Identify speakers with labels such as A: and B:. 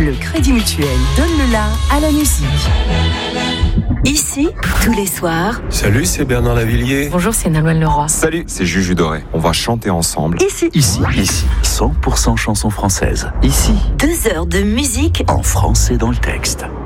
A: Le Crédit Mutuel donne le la à la musique.
B: Ici, tous les soirs.
C: Salut, c'est Bernard Lavillier.
A: Bonjour, c'est Nolwenn Leroy.
D: Salut, c'est Juju Doré. On va chanter ensemble.
B: Ici.
E: 100% chansons françaises. Ici,
B: 2 heures de musique
E: en français dans le texte.